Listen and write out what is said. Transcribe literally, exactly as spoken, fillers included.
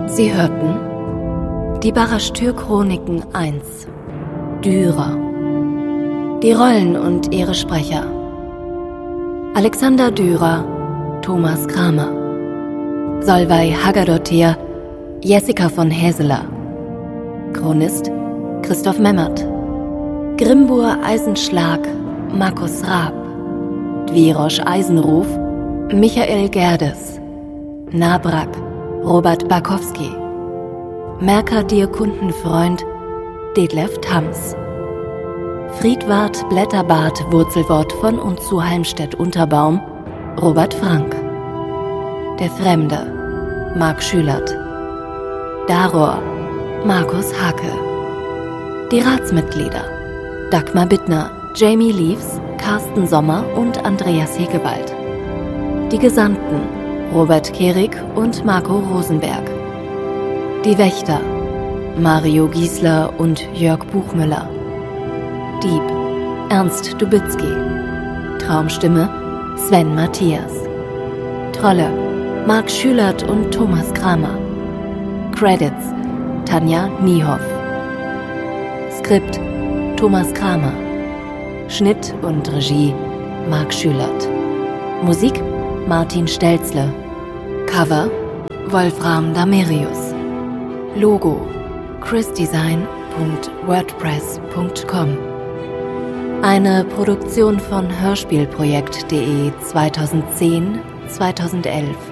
Sie hörten die Barashtür-Chroniken eins, Dürer. Die Rollen und ihre Sprecher: Alexander Dürer, Thomas Kramer. Solveig Haggadottir, Jessica von Häseler. Chronist: Christoph Memmert. Grimbur Eisenschlag, Markus Raab. Dwirosch Eisenruf, Michael Gerdes. Nabrak, Robert Barkowski. Mercadir Kundenfreund, Detlef Thams. Friedwart Blätterbart Wurzelwort von und zu Halmstedt-Unterbaum, Robert Frank. Der Fremde, Marc Schülert. Daror, Markus Hake. Die Ratsmitglieder: Dagmar Bittner, Jamie Leaves, Carsten Sommer und Andreas Hegewald. Die Gesandten: Robert Kehrig und Marco Rosenberg. Die Wächter: Mario Giesler und Jörg Buchmüller. Dieb: Ernst Dubitzky. Traumstimme: Sven Matthias. Trolle: Marc Schülert und Thomas Kramer. Credits: Tanja Niehoff. Skript: Thomas Kramer. Schnitt und Regie: Marc Schülert. Musik: Martin Stelzle. Cover: Wolfram Damerius. Logo: chrisdesign punkt wordpress punkt com. Eine Produktion von hörspielprojekt punkt de zweitausendzehn bis zweitausendelf.